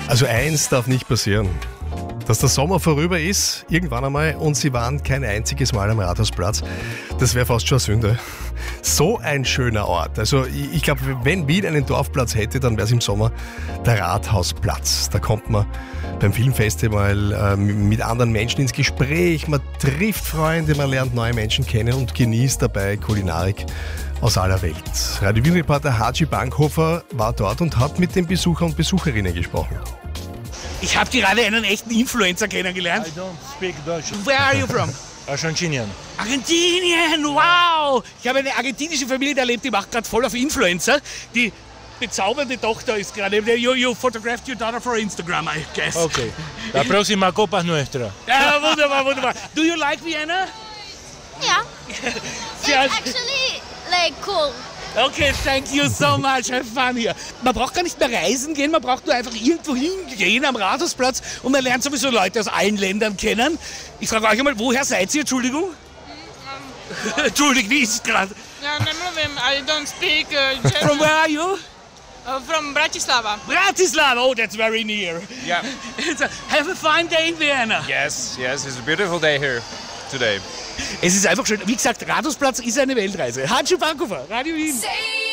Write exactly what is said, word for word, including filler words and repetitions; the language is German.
Also eins darf nicht passieren. Dass der Sommer vorüber ist, irgendwann einmal, und sie waren kein einziges Mal am Rathausplatz, das wäre fast schon eine Sünde. So ein schöner Ort. Also ich, ich glaube, wenn Wien einen Dorfplatz hätte, dann wäre es im Sommer der Rathausplatz. Da kommt man beim Filmfestival äh, mit anderen Menschen ins Gespräch, man trifft Freunde, man lernt neue Menschen kennen und genießt dabei Kulinarik aus aller Welt. Radio Wien-Reporter Haji Bankhofer war dort und hat mit den Besuchern und Besucherinnen gesprochen. Ich habe gerade einen echten Influencer kennengelernt. I don't speak Dutch. Where are you from? Argentinian. Argentinien, wow! Ich habe eine argentinische Familie, die lebt, die macht gerade voll auf Influencer. Die bezaubernde Tochter ist gerade, you, you photographed your daughter for Instagram, I guess. Okay. La próxima copa es nuestra. Ja, wunderbar, wunderbar. Do you like Vienna? Yeah. It's Ja. actually like cool. Okay, thank you so much, have fun here. Man braucht gar nicht mehr reisen gehen, man braucht nur einfach irgendwo hingehen am Rathausplatz und man lernt sowieso Leute aus allen Ländern kennen. Ich frage euch einmal, woher seid ihr? Entschuldigung? Um, Entschuldigung, wie ist es gerade? yeah, no problem. I don't speak uh, German. From where are you? Uh, from Bratislava. Bratislava, oh, that's very near. Yeah. Have a fine day in Vienna. Yes, yes, it's a beautiful day here today. Es ist einfach schön. Wie gesagt, Rathausplatz ist eine Weltreise. Haji Bankhofer, Radio Wien. Say